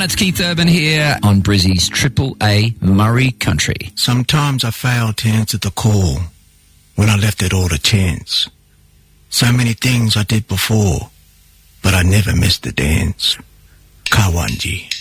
it's Keith Urban here on Brizzy's Triple A Murray Country. Sometimes I fail to answer the call when I left it all to chance. So many things I did before, but I never missed the dance. Kawanji.